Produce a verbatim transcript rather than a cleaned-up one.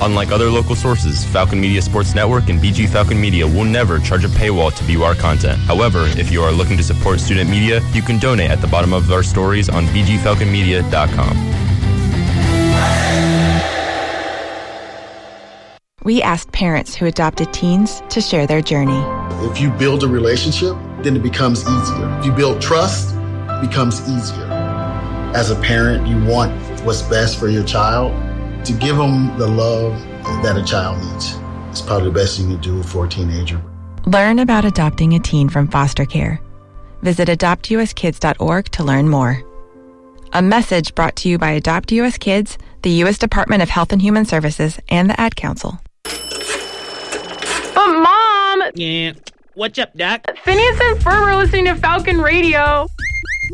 Unlike other local sources, Falcon Media Sports Network and B G Falcon Media will never charge a paywall to view our content. However, if you are looking to support student media, you can donate at the bottom of our stories on b g falcon media dot com. We asked parents who adopted teens to share their journey. If you build a relationship, then it becomes easier. If you build trust, it becomes easier. As a parent, you want what's best for your child. To give them the love that a child needs is probably the best you can do for a teenager. Learn about adopting a teen from foster care. Visit adopt u s kids dot org to learn more. A message brought to you by Adopt U S Kids, the U S Department of Health and Human Services, and the Ad Council. But Mom! Yeah, what's up, Doc? Phineas and Ferb are listening to Falcon Radio.